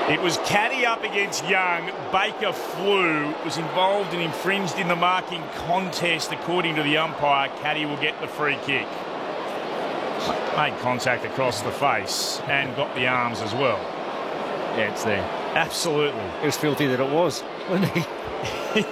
It was Caddy up against Young. Baker flew, was involved and infringed in the marking contest according to the umpire. Caddy will get the free kick. Made contact across the face and got the arms as well. Yeah, it's there. Absolutely. It was filthy that it was, wasn't he?